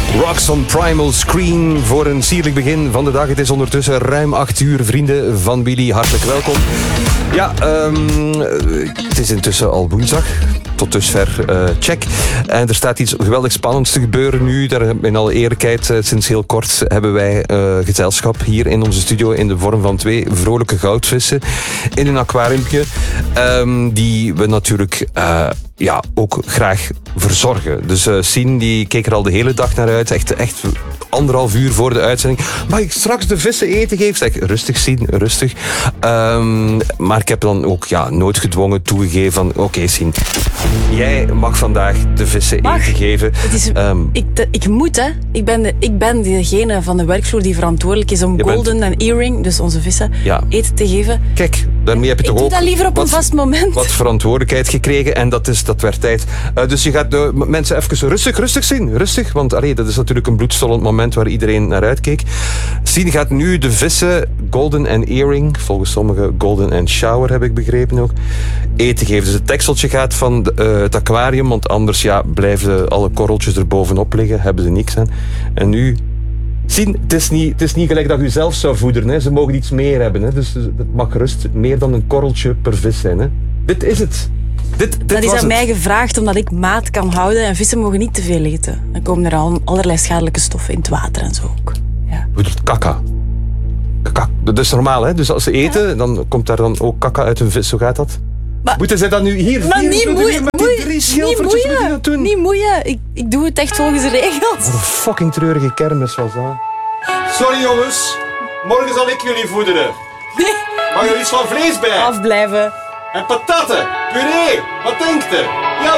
Rocks on Primal Screen voor een sierlijk begin van de dag. Het is ondertussen ruim 8 uur, vrienden van Billy. Hartelijk welkom. Ja, het is intussen al woensdag. Tot dusver check. En er staat iets geweldig spannends te gebeuren nu. Daar, in alle eerlijkheid, sinds heel kort hebben wij gezelschap hier in onze studio in de vorm van 2 vrolijke goudvissen in een aquariumpje. Die we natuurlijk ook graag verzorgen. Dus Sien die keek er al de hele dag naar uit. Echt 1,5 uur voor de uitzending. Mag ik straks de vissen eten geven? Zeg, rustig Sien, rustig. Maar ik heb dan ook noodgedwongen toegegeven van oké, Sien, jij mag vandaag de vissen eten geven. Het is, ik moet, hè. Ik ben degene van de werkvloer die verantwoordelijk is om Golden en Earring, dus onze vissen, eten te geven. Kijk, daarmee heb je toch ook doe dat liever op een vast moment. Wat verantwoordelijkheid gekregen en dat werd tijd. Dus je gaat de mensen even rustig zien. Rustig, want dat is natuurlijk een bloedstollend moment waar iedereen naar uitkeek. Sien gaat nu de vissen Golden en Earring, volgens sommigen Golden and Shower heb ik begrepen ook, eten geven. Dus het dekseltje gaat van het aquarium, want anders blijven alle korreltjes er bovenop liggen, hebben ze niks aan. En nu... Sien, het is niet gelijk dat je zelf zou voederen. Hè. Ze mogen iets meer hebben. Hè. Dus het mag gerust meer dan een korreltje per vis zijn. Hè. Dit is het. Dat is aan mij gevraagd omdat ik maat kan houden en vissen mogen niet te veel eten. Dan komen er al allerlei schadelijke stoffen in het water en zo ook. Ja. Hoe doet kaka? Dat is normaal, hè? Dus als ze eten, dan komt daar dan ook kaka uit een vis. Hoe gaat dat? Maar, moeten zij dat nu hier maar niet moeien, niet moeien. Ik doe het echt volgens de regels. Wat een fucking treurige kermis was dat. Sorry jongens, morgen zal ik jullie voederen. Nee. Mag er iets van vlees bij? Afblijven. En patatten, puree, wat denkt er? Ja,